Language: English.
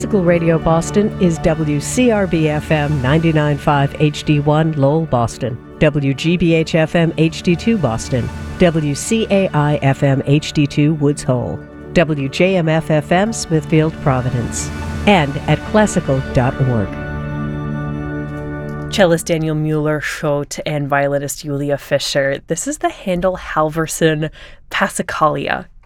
Classical Radio Boston is WCRB-FM 99.5 HD1 Lowell, Boston, WGBH-FM HD2 Boston, WCAI-FM HD2 Woods Hole, WJMF-FM Smithfield, Providence, and at classical.org. Cellist Daniel Mueller Schott and violinist Julia Fischer. This is the Handel Halvorsen Passacaglia.